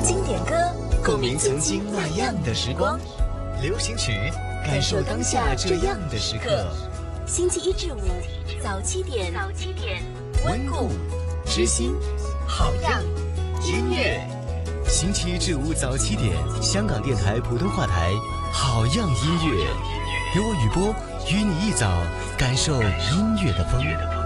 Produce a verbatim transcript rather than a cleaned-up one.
经典歌，共鸣曾经那样的时光；流行曲，感受当下这样的时刻。 星期一至五早七点，早七点， 温故知新，好样音乐。星期一至五早七点，香港电台普通话台，好样音乐，由我雨波与你一早感受音乐的风。